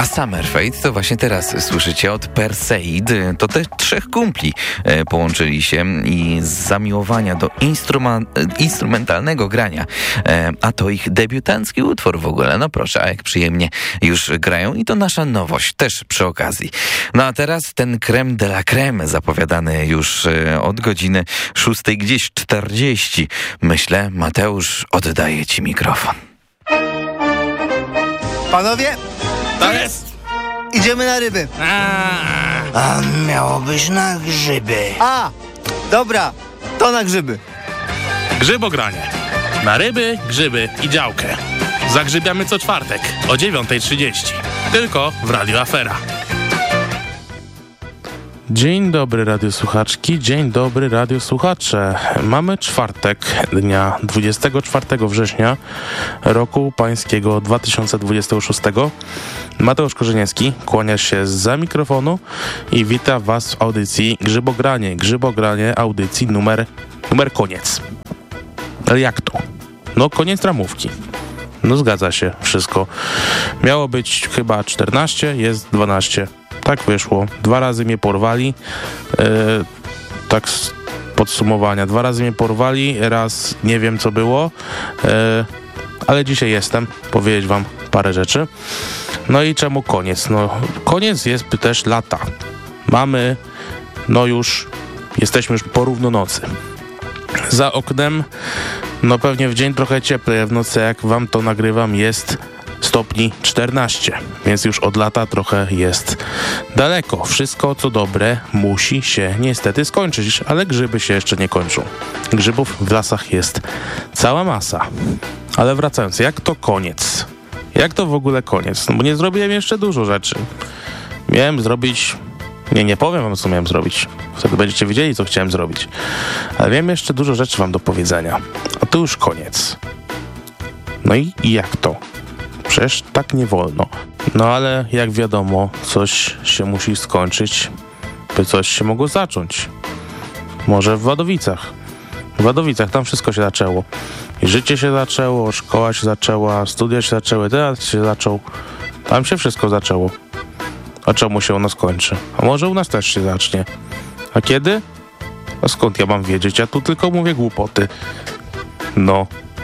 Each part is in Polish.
Summer Fade to właśnie teraz słyszycie od Perseid. To te trzech kumpli połączyli się i z zamiłowania do instrumentalnego grania. A to ich debiutancki utwór w ogóle. No proszę, a jak przyjemnie już grają i to nasza nowość też przy okazji. No a teraz ten creme de la creme zapowiadany już od godziny 6, gdzieś 40. Myślę, Mateusz, oddaję ci mikrofon. Panowie, To jest! idziemy na ryby. A miało być na grzyby. A, dobra, to na grzyby. Grzybogranie. Na ryby, grzyby i działkę. Zagrzybiamy co czwartek o 9:30. Tylko w Radio Afera. Dzień dobry radiosłuchaczki, dzień dobry radiosłuchacze. Mamy czwartek, dnia 24 września roku pańskiego 2026. Mateusz Korzeniewski kłania się zza mikrofonu i wita was w audycji Grzybogranie. Grzybogranie audycji numer koniec. Ale jak to? No koniec ramówki. No zgadza się wszystko. Miało być chyba 14, jest 12. Tak wyszło. 2 razy mnie porwali. Tak z podsumowania. 2 razy mnie porwali, raz nie wiem co było. Ale dzisiaj jestem. Powiedzieć wam parę rzeczy. No i czemu koniec? No koniec jest też lata. Mamy, no już, jesteśmy już po równonocy. Za oknem, no pewnie w dzień trochę cieplej, w nocy jak wam to nagrywam jest stopni 14, więc już od lata trochę jest daleko. Wszystko co dobre musi się niestety skończyć, ale grzyby się jeszcze nie kończą. Grzybów w lasach jest cała masa. Ale wracając, jak to koniec? Jak to w ogóle koniec? No bo nie zrobiłem jeszcze dużo rzeczy. Miałem zrobić... Nie powiem wam, co miałem zrobić. Wtedy będziecie wiedzieli, co chciałem zrobić. Ale wiem jeszcze dużo rzeczy wam do powiedzenia. A to już koniec. No i jak to? Przecież tak nie wolno. No ale jak wiadomo, coś się musi skończyć, by coś się mogło zacząć. Może w Wadowicach. W Wadowicach tam wszystko się zaczęło. I życie się zaczęło, szkoła się zaczęła, studia się zaczęły, teatr się zaczął. Tam się wszystko zaczęło. A czemu się u nas kończy? A może u nas też się zacznie? A kiedy? A skąd ja mam wiedzieć? Ja tu tylko mówię głupoty. No.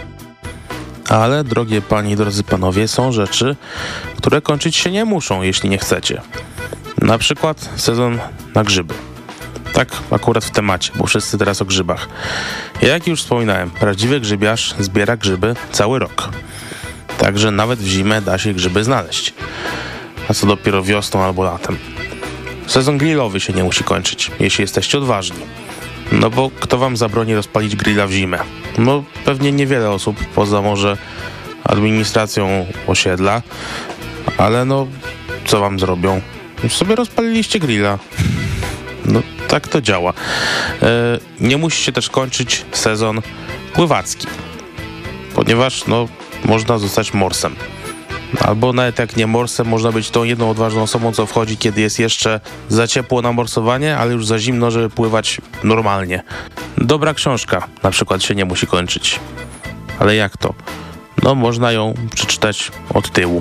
Ale, drogie panie i drodzy panowie, są rzeczy, które kończyć się nie muszą, jeśli nie chcecie. Na przykład sezon na grzyby. Tak akurat w temacie, bo wszyscy teraz o grzybach. Jak już wspominałem, prawdziwy grzybiarz zbiera grzyby cały rok. Także nawet w zimę da się grzyby znaleźć. A co dopiero wiosną albo latem. Sezon grillowy się nie musi kończyć, jeśli jesteście odważni. No bo kto wam zabroni rozpalić grilla w zimę? No pewnie niewiele osób, poza może administracją osiedla. Ale no, co wam zrobią? Już sobie rozpaliliście grilla. No tak to działa. Nie musi się też kończyć sezon pływacki. Ponieważ no, można zostać morsem. Albo nawet jak nie morsem, można być tą jedną odważną osobą, co wchodzi, kiedy jest jeszcze za ciepło na morsowanie, ale już za zimno, żeby pływać normalnie. Dobra książka na przykład się nie musi kończyć. Ale jak to? No można ją przeczytać od tyłu.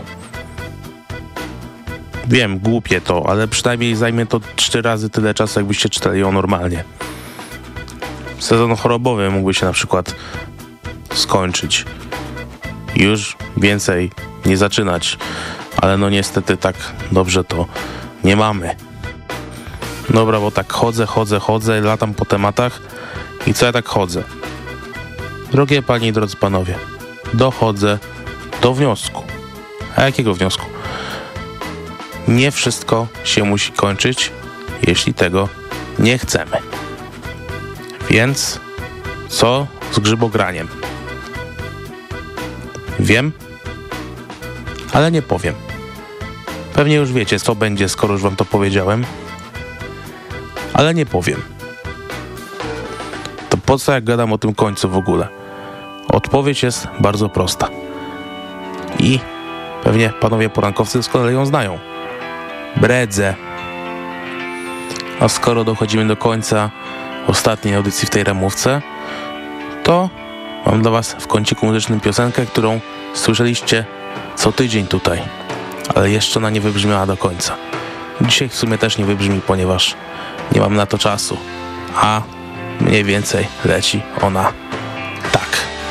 Wiem, głupie to, ale przynajmniej zajmie to 3 razy tyle czasu, jakbyście czytali ją normalnie. Sezon chorobowy mógłby się na przykład skończyć. Już więcej nie zaczynać, ale no niestety tak dobrze to nie mamy. Dobra, bo tak chodzę, latam po tematach i co ja tak chodzę? Drogie panie i drodzy panowie, dochodzę do wniosku. A jakiego wniosku? Nie wszystko się musi kończyć, jeśli tego nie chcemy. Więc co z grzybograniem? Wiem, ale nie powiem. Pewnie już wiecie, co będzie, skoro już wam to powiedziałem. Ale nie powiem. To po co jak gadam o tym końcu w ogóle? Odpowiedź jest bardzo prosta. I pewnie panowie porankowcy doskonale ją znają. Bredzę. A skoro dochodzimy do końca ostatniej audycji w tej ramówce, to mam dla was w kąciku muzycznym piosenkę, którą słyszeliście co tydzień tutaj. ale jeszcze ona nie wybrzmiała do końca. Dzisiaj w sumie też nie wybrzmi, ponieważ nie mam na to czasu, a mniej więcej leci ona tak.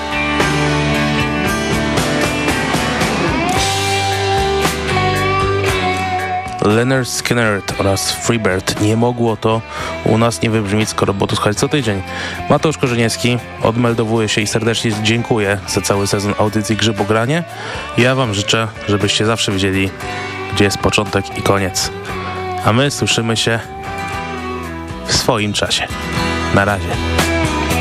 Lynyrd Skynyrd oraz Freebird. Nie mogło to u nas nie wybrzmieć, skoro było to słuchać co tydzień. Mateusz Korzeniewski odmeldowuje się i serdecznie dziękuję za cały sezon audycji Grzybogranie. Ja wam życzę, żebyście zawsze wiedzieli, gdzie jest początek i koniec. A my słyszymy się w swoim czasie. Na razie.